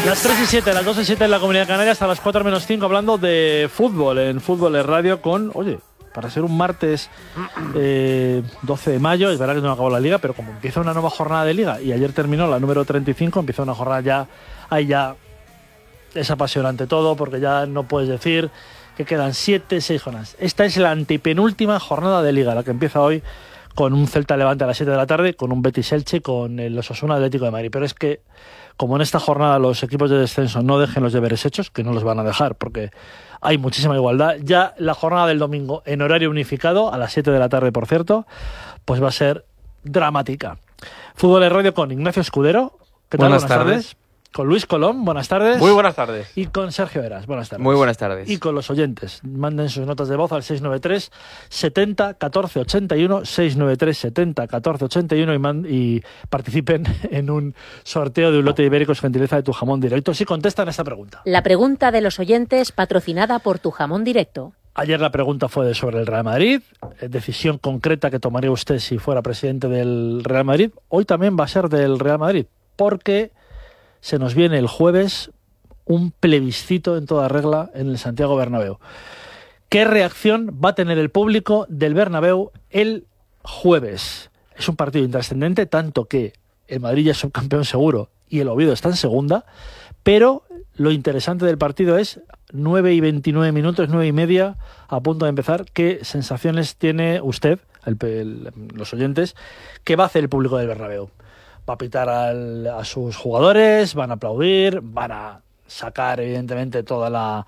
Las 3 y 7, las 2 y 7 en la Comunidad Canaria, hasta las 4 menos 5, hablando de fútbol, en Fútbol de Radio con, oye, para ser un martes 12 de mayo, es verdad que no acabó la Liga, pero como empieza una nueva jornada de Liga y ayer terminó la número 35, empieza una jornada ya, ahí ya es apasionante todo, porque ya no puedes decir que quedan 6 jornadas. Esta es la antepenúltima jornada de Liga, la que empieza hoy con un Celta Levante a las 7 de la tarde, con un Betis Elche, con el Osasuna Atlético de Madrid. Pero es que, como en esta jornada los equipos de descenso no dejen los deberes hechos, que no los van a dejar porque hay muchísima igualdad, ya la jornada del domingo en horario unificado, a las 7 de la tarde, por cierto, pues va a ser dramática. Fútbol de Radio con Ignacio Escudero. ¿Qué tal? Buenas tardes. Con Luis Colón, buenas tardes. Muy buenas tardes. Y con Sergio Eras, buenas tardes. Muy buenas tardes. Y con los oyentes, manden sus notas de voz al 693 70 14 81, 693 70 14 81 y participen en un sorteo de un lote de ibéricos gentileza de Tu Jamón Directo si contestan esta pregunta. La pregunta de los oyentes, patrocinada por Tu Jamón Directo. Ayer la pregunta fue sobre el Real Madrid, decisión concreta que tomaría usted si fuera presidente del Real Madrid. Hoy también va a ser del Real Madrid, porque se nos viene el jueves un plebiscito en toda regla en el Santiago Bernabéu. ¿Qué reacción va a tener el público del Bernabéu el jueves? Es un partido intrascendente, tanto que el Madrid ya es subcampeón seguro y el Oviedo está en segunda, pero lo interesante del partido es 9 y 29 minutos, 9 y media, a punto de empezar. ¿Qué sensaciones tiene usted, los oyentes, qué va a hacer el público del Bernabéu? Va a pitar a sus jugadores, van a aplaudir, van a sacar evidentemente toda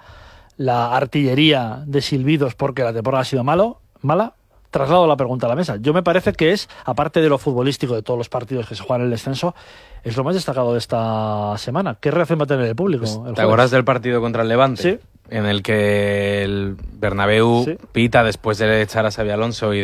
la artillería de silbidos porque la temporada ha sido mala. Traslado la pregunta a la mesa. Yo me parece que es, aparte de lo futbolístico de todos los partidos que se juegan en el descenso, es lo más destacado de esta semana. ¿Qué reacción va a tener el público? ¿Te acuerdas del partido contra el Levante? Sí. En el que el Bernabéu pita después de echar a Xabi Alonso y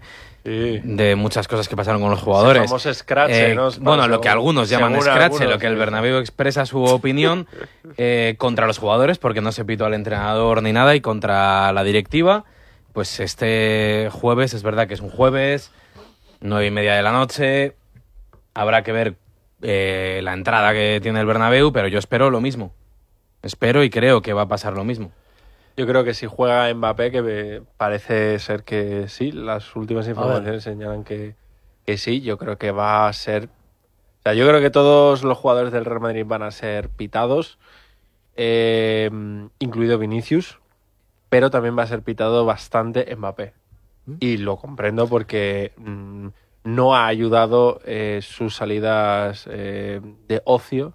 de muchas cosas que pasaron con los jugadores. Somos scratch, ¿no? Bueno, lo que algunos llaman scratch, lo que el Bernabéu expresa su opinión contra los jugadores, porque no se pitó al entrenador ni nada, y contra la directiva. Pues este jueves, es verdad que es un jueves, 9:30 de la noche, habrá que ver la entrada que tiene el Bernabéu, pero yo espero lo mismo. Espero y creo que va a pasar lo mismo. Yo creo que si juega Mbappé, que parece ser que sí, las últimas informaciones señalan que sí, yo creo que va a ser... O sea, yo creo que todos los jugadores del Real Madrid van a ser pitados, incluido Vinicius, pero también va a ser pitado bastante Mbappé. Y lo comprendo porque no ha ayudado sus salidas de ocio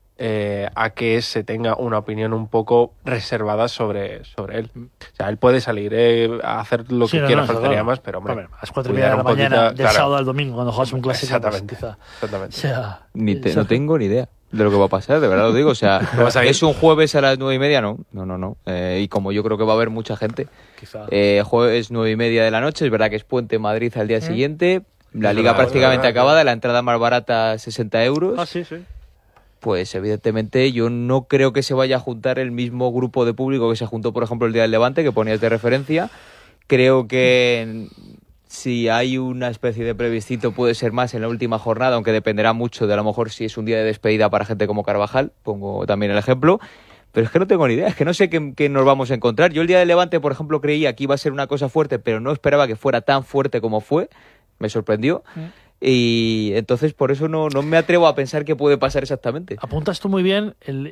a que se tenga una opinión un poco reservada sobre él. O sea, él puede salir a hacer lo que quiera, faltaría más, pero hombre, a las 4:30 de la mañana del sábado al domingo, cuando juegas un clásico. Exactamente. O sea, no tengo ni idea de lo que va a pasar, de verdad lo digo. O sea, ¿es un jueves a las 9:30? No. Y como yo creo que va a haber mucha gente, jueves 9:30 de la noche, es verdad que es puente en Madrid al día siguiente, la liga prácticamente acabada, la entrada más barata 60 euros. Ah, sí. Pues evidentemente yo no creo que se vaya a juntar el mismo grupo de público que se juntó, por ejemplo, el día del Levante, que ponías de referencia. Creo que si hay una especie de plebiscito puede ser más en la última jornada, aunque dependerá mucho de a lo mejor si es un día de despedida para gente como Carvajal, pongo también el ejemplo. Pero es que no tengo ni idea, es que no sé qué nos vamos a encontrar. Yo el día del Levante, por ejemplo, creía que iba a ser una cosa fuerte, pero no esperaba que fuera tan fuerte como fue. Me sorprendió. Y entonces por eso no me atrevo a pensar qué puede pasar exactamente. Apuntas tú muy bien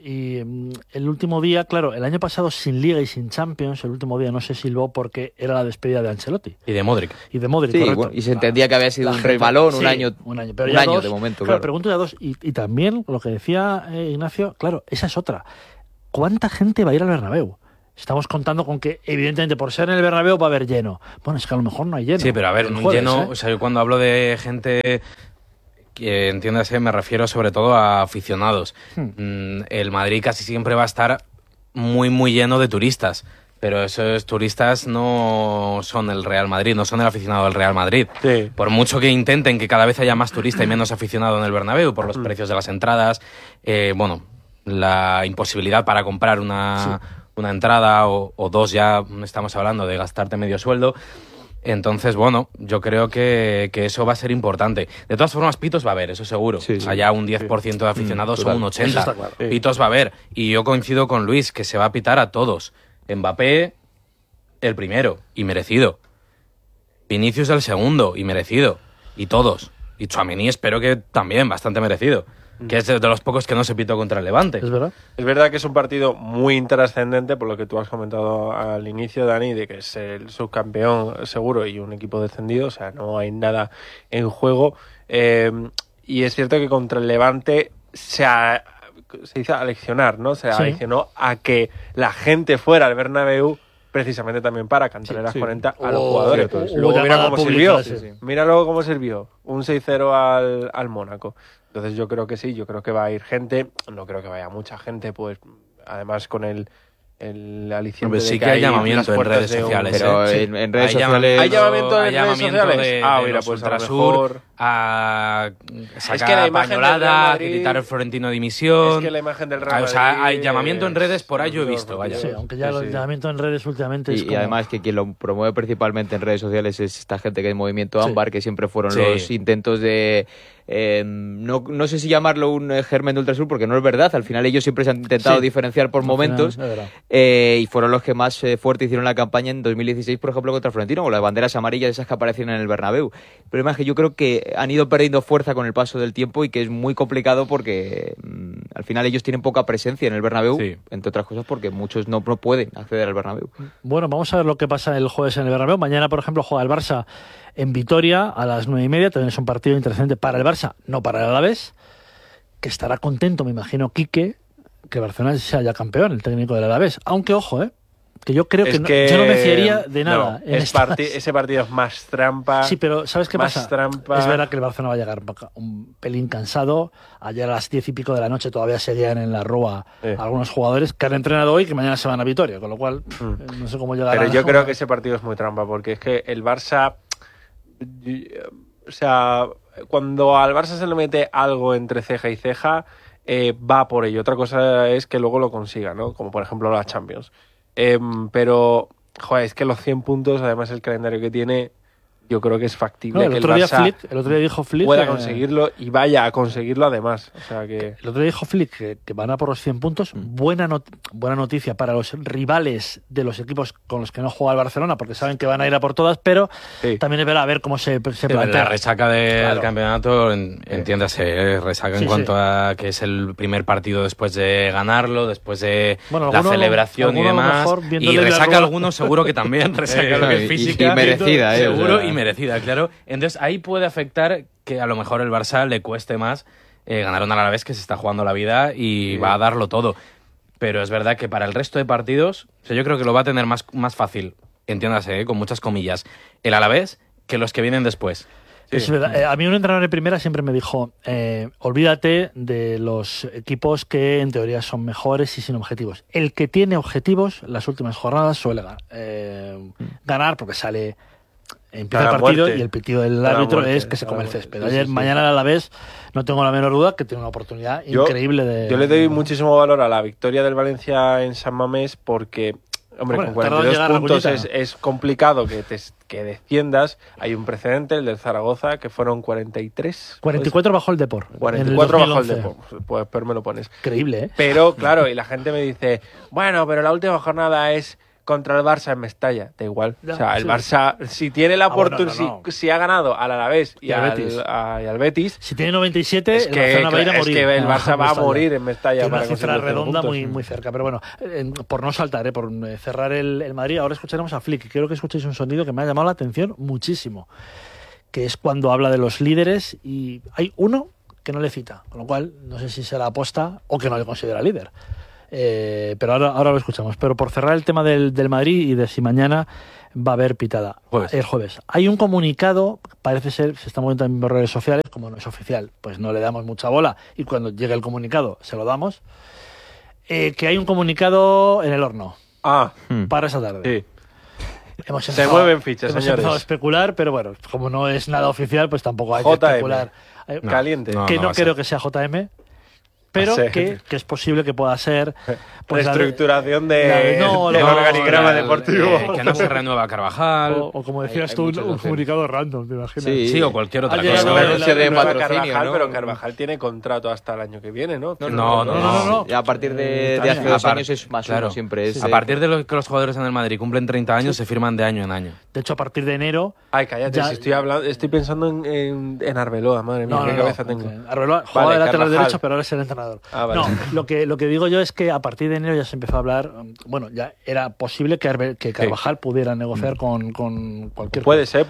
el último día, claro, el año pasado sin Liga y sin Champions, el último día no se silbó porque era la despedida de Ancelotti. Y de Modric, sí, correcto. Bueno, y se entendía que había sido un resbalón, un año de momento. Claro, pregunto ya dos. Y también lo que decía Ignacio, claro, esa es otra. ¿Cuánta gente va a ir al Bernabéu? Estamos contando con que, evidentemente, por ser en el Bernabéu va a haber lleno. Bueno, es que a lo mejor no hay lleno. Sí, pero a ver, un jueves, lleno... O sea, yo cuando hablo de gente, que entiéndase, me refiero sobre todo a aficionados. El Madrid casi siempre va a estar muy, muy lleno de turistas. Pero esos turistas no son el Real Madrid, no son el aficionado del Real Madrid. Sí. Por mucho que intenten que cada vez haya más turista y menos aficionado en el Bernabéu, por los precios de las entradas, la imposibilidad para comprar una entrada o dos, ya estamos hablando de gastarte medio sueldo. Entonces, bueno, yo creo que eso va a ser importante. De todas formas, pitos va a haber, eso seguro. Sí, sí. Allá un 10% de aficionados son un 80%. Eso está claro. Pitos va a haber. Y yo coincido con Luis, que se va a pitar a todos. Mbappé, el primero, y merecido. Vinicius, el segundo, y merecido. Y todos. Y Tchouaméni espero que también, bastante merecido. Que es de los pocos que no se pitó contra el Levante. ¿Es verdad? Es verdad que es un partido muy intrascendente, por lo que tú has comentado al inicio, Dani, de que es el subcampeón seguro y un equipo descendido, o sea, no hay nada en juego. Y es cierto que contra el Levante se hizo aleccionar, ¿no? Se aleccionó a que la gente fuera al Bernabéu precisamente también para cantarle las 40 a los jugadores. Luego mira cómo sirvió. Mira luego cómo sirvió. Un 6-0 al Mónaco. Entonces yo creo que sí, yo creo que va a ir gente. No creo que vaya mucha gente, pues además con el aliciente. Sí que hay llamamiento en redes sociales. Pero en redes sociales... ¿Hay llamamiento en redes sociales? Mira, pues a lo mejor a sacar la pañolada, a gritar el Florentino dimisión. Es que la imagen del Real Madrid... O sea, hay llamamiento en redes, por ahí yo he visto, vaya. Sí, aunque ya los llamamientos en redes últimamente es y además que quien lo promueve principalmente en redes sociales es esta gente que es Movimiento Ámbar, que siempre fueron los intentos de... no sé si llamarlo un germen de Ultrasur, porque no es verdad. Al final ellos siempre se han intentado diferenciar por momentos, y fueron los que más fuerte hicieron la campaña en 2016, por ejemplo, contra Florentino, con las banderas amarillas esas que aparecían en el Bernabéu. Pero además que yo creo que han ido perdiendo fuerza con el paso del tiempo y que es muy complicado porque al final ellos tienen poca presencia en el Bernabéu, entre otras cosas porque muchos no pueden acceder al Bernabéu. Bueno, vamos a ver lo que pasa el jueves en el Bernabéu. Mañana, por ejemplo, juega el Barça en Vitoria a las 9:30. También es un partido interesante para el Barça, no para el Alavés, que estará contento, me imagino, Quique, que Barcelona sea ya campeón, el técnico del Alavés. Aunque, ojo, que yo creo que yo no me fiaría de nada. No, ese partido es más trampa. Sí, pero ¿sabes qué pasa? Trampa. Es verdad que el Barcelona va a llegar un pelín cansado. Ayer a las 10 y pico de la noche todavía seguían en la Rúa algunos jugadores que han entrenado hoy y que mañana se van a Vitoria, con lo cual no sé cómo llegará. Pero yo creo que ese partido es muy trampa, porque es que el Barça... O sea, cuando al Barça se le mete algo entre ceja y ceja, va por ello. Otra cosa es que luego lo consiga, ¿no? Como por ejemplo la Champions. Pero, joder, es que los 100 puntos, además el calendario que tiene, yo creo que es factible que el Barça el otro día dijo Flick, pueda conseguirlo y vaya a conseguirlo además. O sea que... El otro día dijo Flick que van a por los 100 puntos. Buena noticia para los rivales de los equipos con los que no juega el Barcelona, porque saben que van a ir a por todas, pero también es ver a ver cómo se plantea. La resaca del campeonato, entiéndase, resaca en cuanto a que es el primer partido después de ganarlo, después de la celebración y demás. Y resaca algunos seguro que también, resaca lo que es física. Y merecida, seguro, y merecida, claro. Entonces ahí puede afectar que a lo mejor el Barça le cueste más ganar un Alavés que se está jugando la vida y va a darlo todo. Pero es verdad que para el resto de partidos, o sea, yo creo que lo va a tener más fácil, entiéndase, con muchas comillas, el Alavés que los que vienen después. Sí. Es verdad. A mí un entrenador de primera siempre me dijo, olvídate de los equipos que en teoría son mejores y sin objetivos. El que tiene objetivos, las últimas jornadas suele ganar porque sale... Empieza el partido y el pitido del árbitro es que se come el césped. Mañana el Alavés, no tengo la menor duda que tiene una oportunidad increíble de... Yo le doy muchísimo valor a la victoria del Valencia en San Mamés porque, hombre, con 42 puntos es complicado que desciendas. Hay un precedente, el del Zaragoza, que fueron 43. 44 bajo el Depor. 44 bajo el Depor. Pues pero me lo pones. Increíble, ¿eh? Pero, claro, y la gente me dice, bueno, pero la última jornada es... contra el Barça en Mestalla, da igual. O sea, el Barça, si tiene la oportunidad, si ha ganado al Alavés y al Betis, si tiene 97, es que, el Barcelona va a ir a morir. Es que el Barça va a morir en Mestalla. Tiene una cifra redonda muy cerca. Pero bueno, por no saltar, por cerrar el Madrid, ahora escucharemos a Flick. Quiero que escuchéis un sonido que me ha llamado la atención muchísimo, que es cuando habla de los líderes y hay uno que no le cita, con lo cual no sé si será aposta o que no le considera líder. Pero ahora lo escuchamos. Pero por cerrar el tema del Madrid y de si mañana va a haber pitada el jueves. Hay un comunicado, parece ser, se está moviendo en redes sociales, como no es oficial, pues no le damos mucha bola y cuando llegue el comunicado se lo damos, que hay un comunicado en el horno para esa tarde. Sí. Se mueven fichas, hemos señores. empezado a especular, pero bueno, como no es nada oficial, pues tampoco hay que especular. Caliente. Que no creo que sea JM. pero que es posible que pueda ser pues reestructuración del organigrama deportivo. Que no se renueva Carvajal. O como decías tú, un comunicado random, ¿te imaginas? Sí, o cualquier otra cosa. Pero Carvajal tiene contrato hasta el año que viene, ¿no? No. Ya a partir de hace 2 años es más uno siempre. A partir de que los jugadores en el Madrid cumplen 30 años, se firman de año en año. De hecho, a partir de enero... Ay, cállate, si estoy pensando en Arbeloa, madre mía, qué cabeza tengo. Arbeloa jugaba de lateral derecho, pero ahora es el entrenador. Vale. No, lo que digo yo es que a partir de enero ya se empezó a hablar, bueno, ya era posible que Carvajal pudiera negociar con cualquier... Puede ser.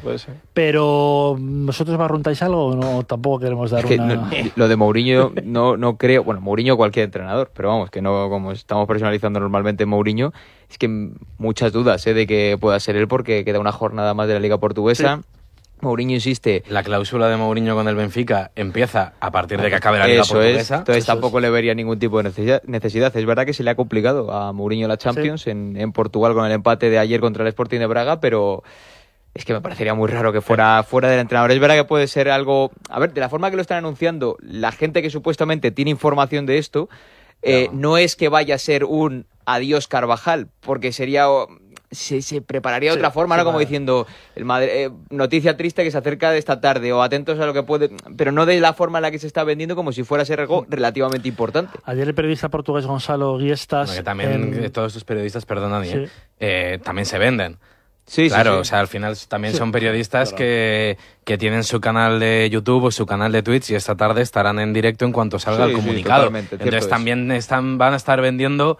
Pero, ¿vosotros barruntáis algo o no? Tampoco queremos dar lo de Mourinho no creo... Bueno, Mourinho cualquier entrenador, pero vamos, que no, como estamos personalizando normalmente Mourinho, es que muchas dudas de que pueda ser él porque queda una jornada más de la Liga Portuguesa. Sí. Mourinho insiste. La cláusula de Mourinho con el Benfica empieza a partir de que acabe la Liga Portuguesa. Entonces tampoco le vería ningún tipo de necesidad. Es verdad que se le ha complicado a Mourinho la Champions en Portugal con el empate de ayer contra el Sporting de Braga, pero es que me parecería muy raro que fuera del entrenador. Es verdad que puede ser algo... A ver, de la forma que lo están anunciando, la gente que supuestamente tiene información de esto, no es que vaya a ser un adiós Carvajal, porque sería... Se prepararía de otra forma, ¿no? Como diciendo, noticia triste que se acerca de esta tarde, o atentos a lo que puede, pero no de la forma en la que se está vendiendo, como si fuera a ser algo relativamente importante. Ayer el periodista portugués Gonzalo Guiestas... Que también todos estos periodistas, perdona, también se venden. Sí, o sea, al final también son periodistas que tienen su canal de YouTube o su canal de Twitch y esta tarde estarán en directo en cuanto salga el comunicado. Entonces también van a estar vendiendo...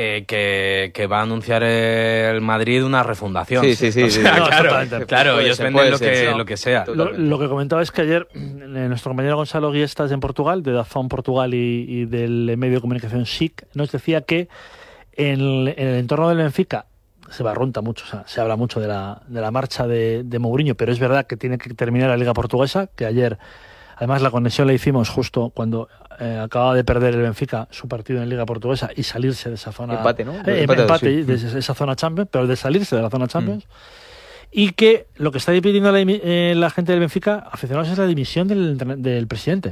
que va a anunciar el Madrid una refundación. Sí. O sea, claro, ellos venden lo que sea. Lo que comentaba es que ayer nuestro compañero Gonzalo Guiestas en Portugal, de DAZN Portugal y del medio de comunicación SIC, nos decía que en el entorno del Benfica se barrunta mucho, o sea, se habla mucho de la marcha de Mourinho, pero es verdad que tiene que terminar la Liga Portuguesa, que ayer, además la conexión la hicimos justo cuando acababa de perder el Benfica su partido en Liga Portuguesa y salirse de esa zona... Empate, ¿no? Empate de esa zona Champions, pero de salirse de la zona Champions. Y que lo que está pidiendo la gente del Benfica, aficionados, es la dimisión del presidente.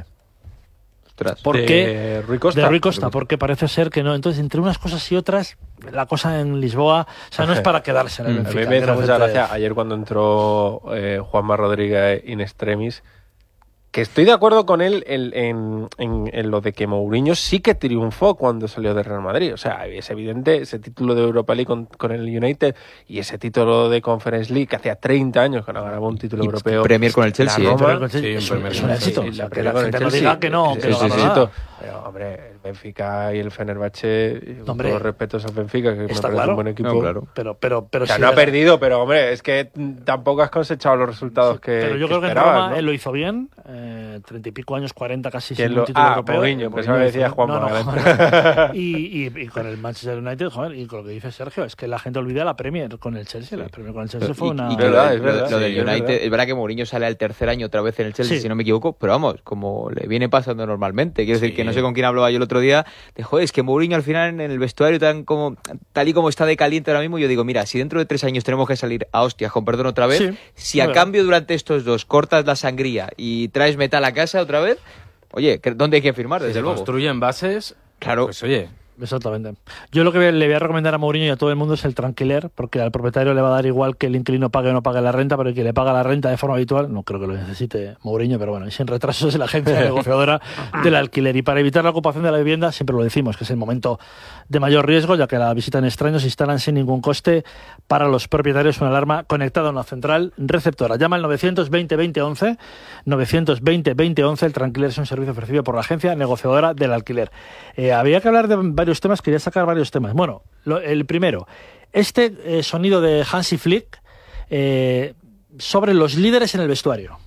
De Rui Costa, porque parece ser que no. Entonces, entre unas cosas y otras, la cosa en Lisboa, o sea, no es para quedarse en el Benfica. A mí me hizo mucha gracia ayer cuando entró Juanma Rodríguez in extremis, que estoy de acuerdo con él en lo de que Mourinho sí que triunfó cuando salió del Real Madrid. O sea, es evidente ese título de Europa League con el United y ese título de Conference League que hacía 30 años que no ganaba un título europeo. Premier con el Chelsea. Es un éxito. Que la gente no diga que no. Pero, hombre, el Benfica y el Fenerbahce, con los respetos al Benfica, que me parece un buen equipo. No, claro. Pero o sea, no ha perdido, pero hombre, es que tampoco has cosechado los resultados que pero yo creo que en Roma él lo hizo bien, 30 y pico años, 40 casi sin un título europeo. Mourinho, pensaba que decía Juanma. Y con el Manchester United, joder, y con lo que dice Sergio, es que la gente olvida la Premier con el Chelsea. La Premier con el Chelsea fue una... Es verdad. Lo del United, es verdad que Mourinho sale al tercer año otra vez en el Chelsea, si no me equivoco, pero vamos, como le viene pasando normalmente. Quiero decir que no sé con quién hablaba yo el otro día, de joder, es que Mourinho al final en el vestuario tal y como está de caliente ahora mismo, yo digo, mira, si dentro de 3 años tenemos que salir a hostias con perdón otra vez, si a cambio durante estos 2 cortas la sangría y traes metal a casa otra vez, oye, ¿dónde hay que firmar? Desde luego. Construyen bases, claro. Pues oye... Exactamente. Yo lo que le voy a recomendar a Mourinho y a todo el mundo es el tranquiler, porque al propietario le va a dar igual que el inquilino pague o no pague la renta, pero el que le paga la renta de forma habitual, no creo que lo necesite Mourinho, pero bueno, y sin retrasos es la agencia negociadora del alquiler. Y para evitar la ocupación de la vivienda, siempre lo decimos, que es el momento de mayor riesgo, ya que la visitan extraños y instalan sin ningún coste para los propietarios una alarma conectada a una central receptora. Llama al 920-2011, 920-2011, el tranquiler es un servicio ofrecido por la agencia negociadora del alquiler. Había que hablar de varios temas, quería sacar varios temas. Bueno, el primero, sonido de Hansi Flick sobre los líderes en el vestuario.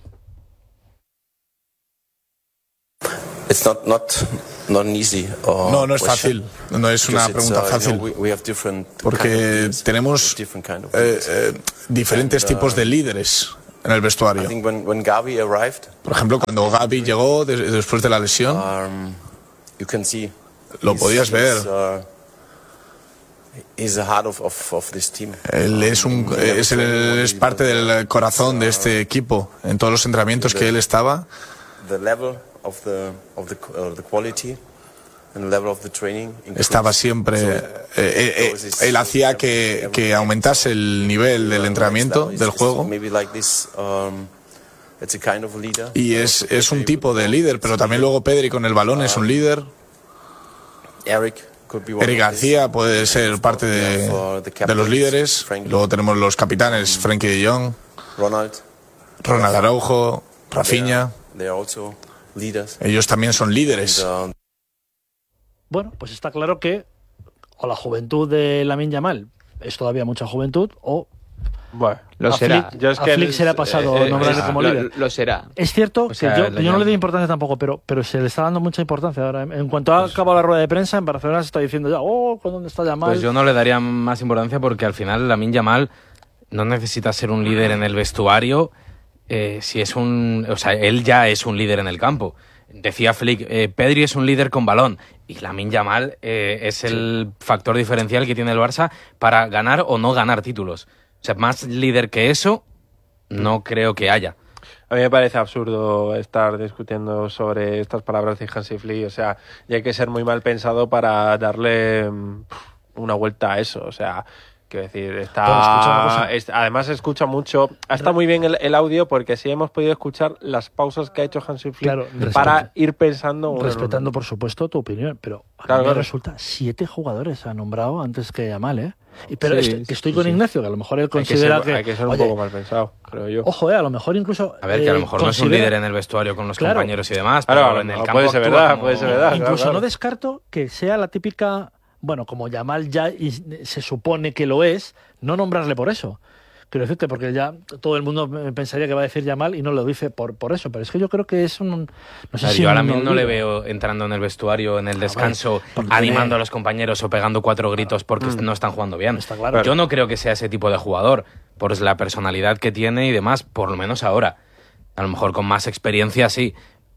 It's not easy. No es fácil. No es una pregunta fácil. Porque tenemos diferentes tipos de líderes en el vestuario. Por ejemplo, cuando Gavi llegó después de la lesión, lo podías ver. Él es parte del corazón de este equipo. En todos los entrenamientos que él estaba, estaba siempre... él hacía que aumentase el nivel del entrenamiento, del juego. Y es un tipo de líder, pero también luego Pedri con el balón es un líder. Eric García puede ser parte de los líderes. Luego tenemos los capitanes, Frenkie de Jong, Ronald Araujo, Rafinha. Ellos también son líderes. Bueno, pues está claro que o la juventud de Lamine Yamal es todavía mucha juventud, o bueno, lo será. A Flick se le ha pasado nombrarle como líder. Lo será. Es cierto que yo no le doy importancia tampoco, pero se le está dando mucha importancia ahora. En cuanto ha acabado la rueda de prensa, en Barcelona se está diciendo ya, ¿dónde está Yamal? Pues yo no le daría más importancia porque al final Lamine Yamal no necesita ser un líder en el vestuario. Si es él ya es un líder en el campo. Decía Flick, Pedri es un líder con balón y Lamine Yamal es el factor diferencial que tiene el Barça para ganar o no ganar títulos. O sea, más líder que eso no creo que haya. A mí me parece absurdo estar discutiendo sobre estas palabras de Hansi Flick. O sea, y hay que ser muy mal pensado para darle una vuelta a eso. O sea, quiero decir, además se escucha mucho. Está muy bien el audio porque sí hemos podido escuchar las pausas que ha hecho Hansi Flick para ir pensando. Respetando, por supuesto, tu opinión, pero a mí me resulta 7 jugadores ha nombrado antes que Yamal, ¿eh? Pero estoy con Ignacio, que a lo mejor él considera que... Hay que ser un poco mal pensado, creo yo. Ojo, a lo mejor incluso... A ver, que a lo mejor no es un líder en el vestuario con los compañeros y demás, pero en el campo puede ser verdad. Incluso no descarto que sea la típica... Bueno, como Yamal ya se supone que lo es, no nombrarle por eso. Quiero decirte, porque ya todo el mundo pensaría que va a decir Yamal y no lo dice por eso. Pero es que yo creo que es un... No sé si yo ahora mismo no le veo entrando en el vestuario, en el descanso, animando a los compañeros o pegando 4 gritos porque no están jugando bien. Está claro. Yo no creo que sea ese tipo de jugador, por la personalidad que tiene y demás, por lo menos ahora. A lo mejor con más experiencia sí.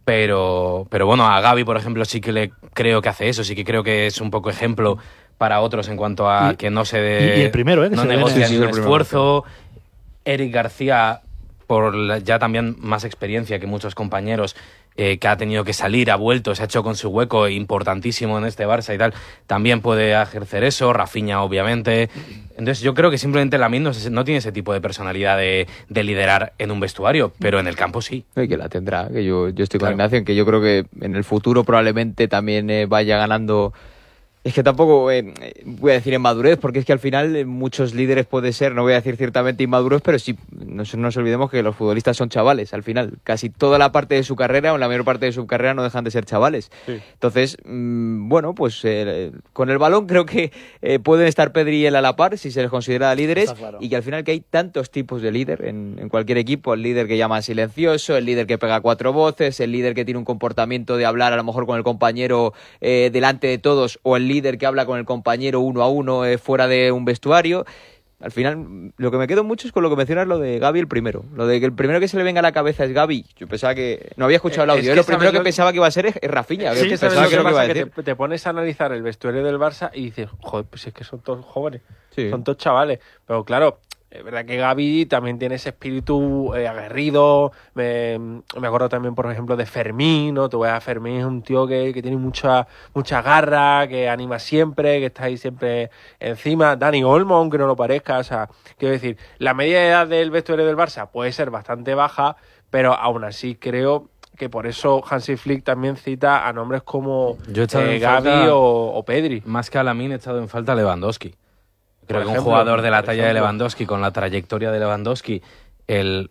Pero bueno, a Gavi, por ejemplo, sí que creo que hace eso, sí que creo que es un poco ejemplo para otros en cuanto a que no se y el primero, no negocia ni un esfuerzo. Eric García, por ya también más experiencia que muchos compañeros, que ha tenido que salir, ha vuelto, se ha hecho con su hueco importantísimo en este Barça y tal, también puede ejercer eso. Rafinha, obviamente. Entonces yo creo que simplemente Lamine no tiene ese tipo de personalidad de liderar en un vestuario, pero en el campo sí. Que la tendrá, que yo estoy con Ignacio, en que yo creo que en el futuro probablemente también vaya ganando... Es que tampoco voy a decir en madurez, porque es que al final muchos líderes puede ser, no voy a decir ciertamente inmaduros, pero sí, no nos olvidemos que los futbolistas son chavales, al final. Casi toda la parte de su carrera, o la mayor parte de su carrera, no dejan de ser chavales. Sí. Entonces, bueno, pues con el balón creo que pueden estar Pedri y él a la par, si se les considera líderes, claro. Y que al final que hay tantos tipos de líder en cualquier equipo, el líder que llama silencioso, el líder que pega 4 voces, el líder que tiene un comportamiento de hablar a lo mejor con el compañero delante de todos, o el líder que habla con el compañero 1 a 1 fuera de un vestuario. Al final, lo que me quedo mucho es con lo que mencionas, lo de Gavi el primero. Lo de que el primero que se le venga a la cabeza es Gavi. Yo pensaba que... No había escuchado el audio. Lo primero que pensaba que iba a ser es Rafinha. Sí, pensaba que iba a decir. Te pones a analizar el vestuario del Barça y dices, joder, pues es que son todos jóvenes. Sí. Son todos chavales. Pero claro... Es verdad que Gavi también tiene ese espíritu aguerrido. Me acuerdo también, por ejemplo, de Fermín, ¿no? Tú ves a Fermín, es un tío que tiene mucha garra, que anima siempre, que está ahí siempre encima. Dani Olmo, aunque no lo parezca. O sea, quiero decir, la media de edad del vestuario del Barça puede ser bastante baja, pero aún así creo que por eso Hansi Flick también cita a nombres como Gavi o Pedri. Más que a Lamine, he echado en falta a Lewandowski. Creo que un jugador de la talla de Lewandowski, con la trayectoria de Lewandowski, el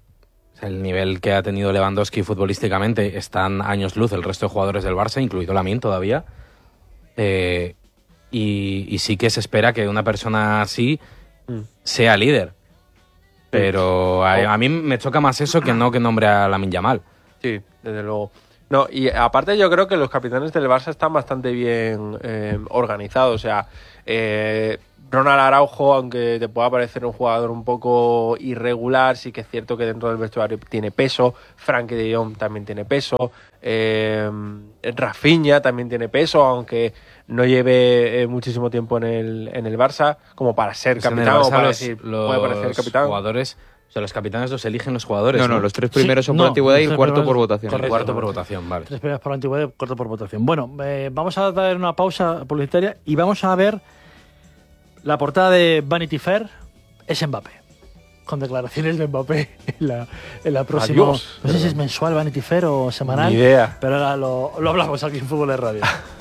nivel que ha tenido Lewandowski futbolísticamente, están años luz el resto de jugadores del Barça, incluido Lamine todavía. Y sí que se espera que una persona así sea líder. Pero a mí me choca más eso que nombre a Lamine Yamal. Sí, desde luego. No, y aparte yo creo que los capitanes del Barça están bastante bien organizados. O sea, Ronald Araujo, aunque te pueda parecer un jugador un poco irregular, sí que es cierto que dentro del vestuario tiene peso. Frenkie de Jong también tiene peso. Rafinha también tiene peso, aunque no lleve muchísimo tiempo en el Barça, como para ser capitán o para decir, puede parecer capitán. Los jugadores O sea, los capitanes los eligen los jugadores. No, los 3 primeros son por antigüedad y el cuarto por votación. El cuarto por votación, vale. 3 primeros por antigüedad y el cuarto por votación. Bueno, vamos a dar una pausa publicitaria y vamos a ver la portada de Vanity Fair. Es Mbappé, con declaraciones de Mbappé en la próxima. Adiós. No sé si es mensual Vanity Fair o semanal. Ni idea. Pero ahora lo hablamos aquí en Fútbol de Radio.